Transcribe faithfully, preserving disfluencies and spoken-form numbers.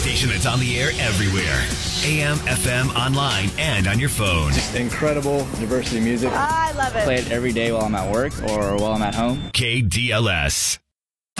station that's on the air everywhere. A M, F M, online, and on your phone. Just incredible diversity music. I love it. Play it every day while I'm at work or while I'm at home. K D L S.